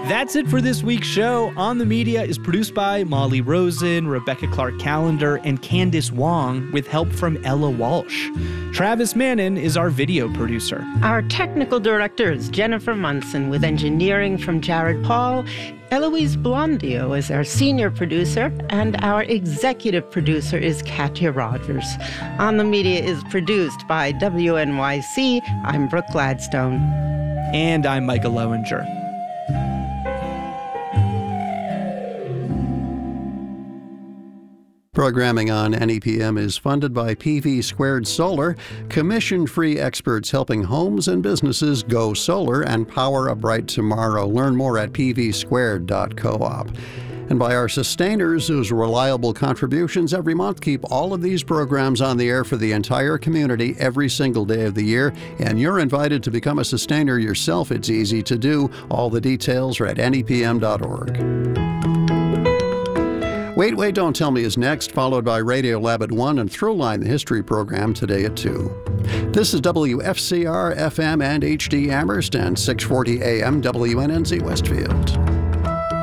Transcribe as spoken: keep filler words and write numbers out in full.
That's it for this week's show. On the Media is produced by Molly Rosen, Rebecca Clark-Callender, and Candice Wong, with help from Ella Walsh. Travis Mannon is our video producer. Our technical director is Jennifer Munson, with engineering from Jared Paul. Eloise Blondio is our senior producer, and our executive producer is Katya Rogers. On the Media is produced by W N Y C. I'm Brooke Gladstone. And I'm Micah Loewinger. Programming on N E P M is funded by P V Squared Solar, commission-free experts helping homes and businesses go solar and power a bright tomorrow. Learn more at p v squared dot coop. And by our sustainers, whose reliable contributions every month keep all of these programs on the air for the entire community every single day of the year. And you're invited to become a sustainer yourself. It's easy to do. All the details are at N E P M dot org. Wait, Wait, Don't Tell Me is next, followed by Radio Lab at one and Throughline, the history program, today at two. This is W F C R, F M, and H D Amherst, and six forty A M W N N Z Westfield.